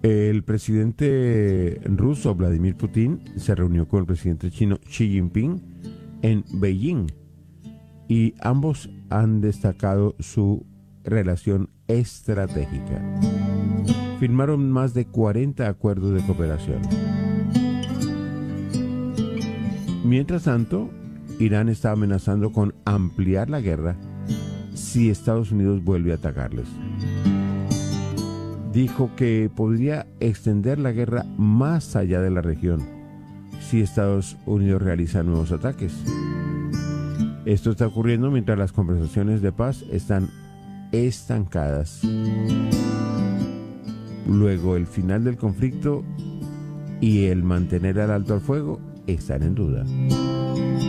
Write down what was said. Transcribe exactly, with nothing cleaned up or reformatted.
El presidente ruso Vladimir Putin se reunió con el presidente chino Xi Jinping en Beijing y ambos han destacado su relación estratégica. Firmaron más de cuarenta acuerdos de cooperación. Mientras tanto, Irán está amenazando con ampliar la guerra si Estados Unidos vuelve a atacarles. Dijo que podría extender la guerra más allá de la región si Estados Unidos realiza nuevos ataques. Esto está ocurriendo mientras las conversaciones de paz están estancadas. Luego, el final del conflicto y el mantener el alto al fuego están en duda.